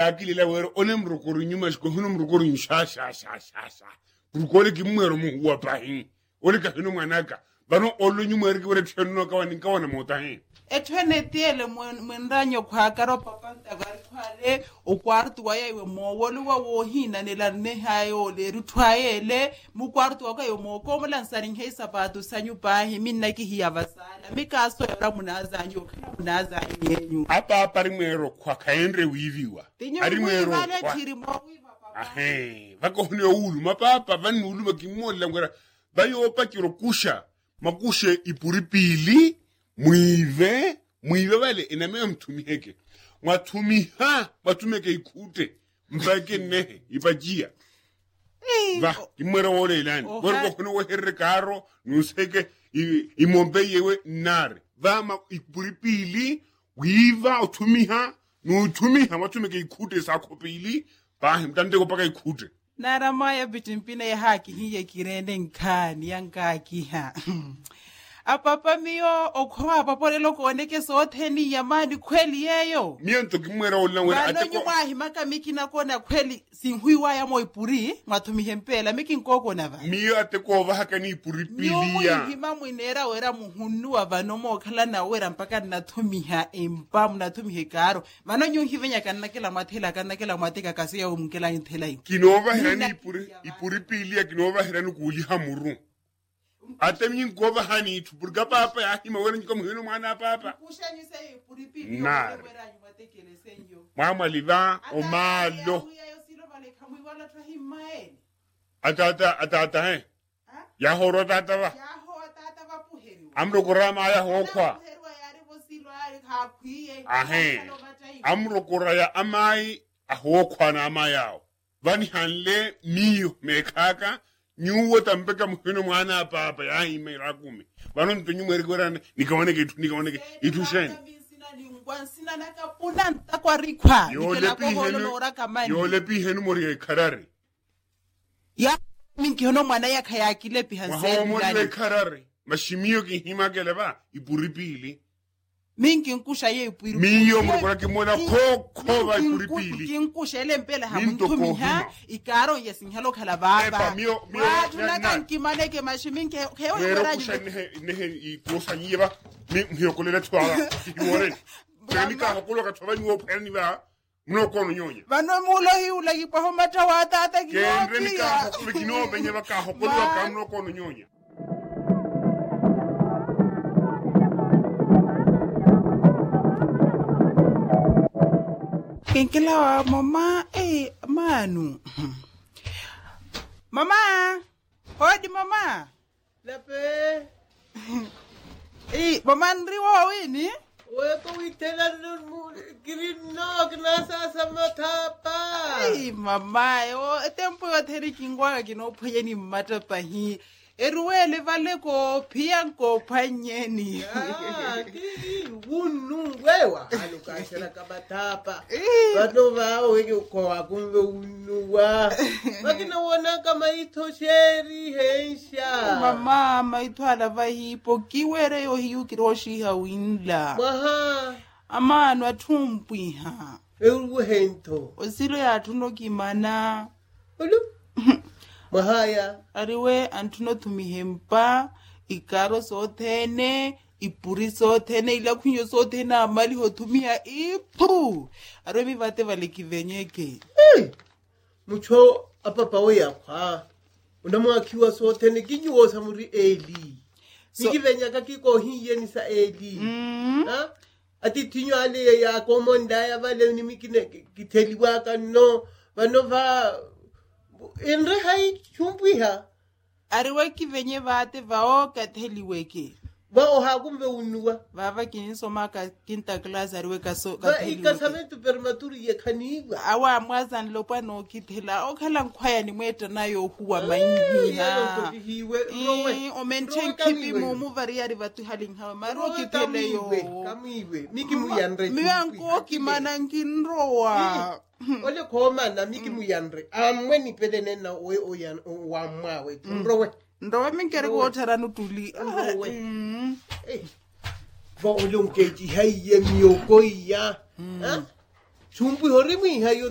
akile la were one mrokoro nyuma shko hono mrokoro nsha mrokole ki mwero mu wa pahin ole ka hono mwanaka bano olo nyuma re ke re tsheno ka wani ka wana mota hin etwene tiele mwendanyo kwa karo papa ntagari kwale ukwartu wa yewe mo wolu wa wohina nelarne hayo le rutwaele mu kwartu wa kayo mo ko mulansari nge sabatu sanyu bahi minna ki hiya vasala mikaso yora munazanyo yenyu apa pari mwero kwa kaendre wiviwa ari mwero vakone ulu mapapa vanulu vakimola ngora bayopa kiro kusha makushe ipuripili mwive vale iname mtumiheke mwatumeke ikute mpake nehe ipajia va imwera wole ilani wale kono wehere karo nuseke imombe yewe nare va ipuripili wiva utumiha mwatumeke ikute sakopili bahi mtandeko paka ikute naramaya bitimpina ya haki hiye kirende nkani yankaki ha apapa miyo okhoa papole loko oneke sotheni yamani kweli yeyo miento kimwera wala wala ateko mwahi maka miki nakona kweli sinhuiwa ya moipuri mwatumihe mpela miki nkoko na va miyo ateko haka ni ipuri pilia miyo hima mwinera wera muhunu wa vanomo kala na wera mpaka natumiha empa mnatumihe karo vano nyungi venya kanakela mateka kasi ya umkela intela kinova hirani ipuri pilia kinova hirani kuliha muru atemi ngova hani tupurga papa ya hima wera njiko muhino mwana papa kushanyi se puripili na wera nyumatekele senyo mama liva omalo atata he ya horo tata va puheri amro kurama ya hokwa amro kuraya amai ahokwa na amayao vani hanle miyo mekaka nyuwo tambeka muhino mwana papa ya hime rakume vano npenyu mweri kwerane nikawaneke itusheni sina nakapuna ntakwarikwa yole pihenu mori karare ya mingi hono mwana ya kayakile pihansen mori karare mashimiyo kihima keleba ipuripili mingi nkusha ye ipuru miyo mukora kimona koko ba ipuripili kinkusha ele mpela hamuntu ha ikaro yesinhalo khala baba tunaka nkimaneke mashimingi keyo weraji ne iposanyiba miyokolela twala iwore Nika hakulo katwa nyo peni ba mnoko nyonya bano mulo hi ulagi pa homata wa tata ki kendre nika hakulo kino benye baka hakulo ka mnoko nyonya kenkela wa mama manu mama hodi mama lepe mama ndriwa wini Wepo witela kirino kinasa samatapa. Ay mama, tempo wa theri kingwa kino phayeni matapa hi. Eruele vale ko pianko phanyeni. Unu wewa alukashela kabatapa. Watu wao weke ko akumbe unuwa. Makina wona kama itosheri hensha. Mama maitwala vahi pokiwere yo hiukiroshi hawinla. Maha amano athumpwi ha. Euhento. Osilo ya thunokimana. Olu. Mahaya ariwe antuno tumihempa ikaro sothene ipuri sothene ila khunyo sothene amali ho tumia ipu ariwe mivate valekivenyeke mucho apapa oya kwa unamwakiwa sothene kinyuo samuri eli nikivenya kakiko hiye ni sa eli ha ati tinyo ale ya komonda ya vale nimikine kiteliwa kano vanova Enre hai chumpwiha ariwe kivenye vate vao katheliweke vao hakumbe unua vava kinisoma ka kinta class ariwe kaso katheliweke ikasametu permaturi yekhaniwa awa mwazan lopa no kithela okhala nkhwaya ni mweta nayo huwa mainhiha omenchen kipi mumu vari ari vatu haling hawa maro kitheleyo kamiwe miki muyanre miyanko kimana nkinrowa ole khoma na miki muyanre amwe ni pelene na we oyan wa mwawe ndowe minkere ko tharanu tuli vo olonkeji haye miyoko ya chumbu hori mi hayo